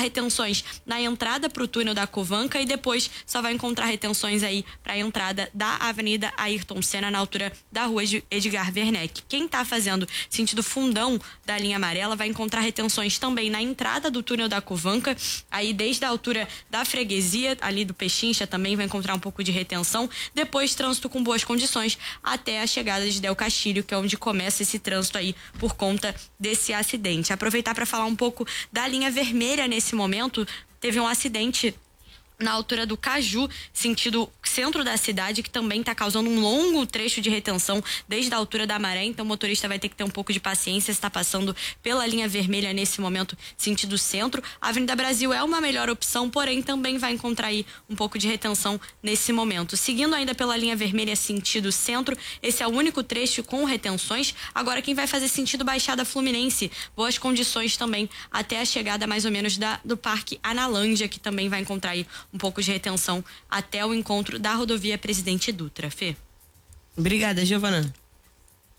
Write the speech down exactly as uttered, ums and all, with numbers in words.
retenções na entrada para o túnel da Covanca e depois só vai encontrar retenções aí para a entrada da Avenida Ayrton Senna, na altura da Rua Edgar Werneck. Quem está fazendo sentido fundão da linha amarela vai encontrar retenções também na entrada do túnel da Covanca, aí desde a altura da freguesia, ali do Pechincha também vai encontrar um pouco de retenção. Depois, trânsito com boas condições até a chegada de Del Castilho, que é onde começa esse trânsito aí por conta desse acidente. Aproveitar para falar um pouco da linha vermelha nesse momento. Teve um acidente na altura do Caju, sentido centro da cidade, que também está causando um longo trecho de retenção desde a altura da Maré, então o motorista vai ter que ter um pouco de paciência, está passando pela linha vermelha nesse momento, sentido centro. A Avenida Brasil é uma melhor opção, porém também vai encontrar aí um pouco de retenção nesse momento. Seguindo ainda pela linha vermelha, sentido centro, esse é o único trecho com retenções. Agora quem vai fazer sentido Baixada Fluminense, boas condições também até a chegada mais ou menos da, do Parque Analândia, que também vai encontrar aí um pouco de retenção até o encontro da rodovia Presidente Dutra. Fê. Obrigada, Giovana.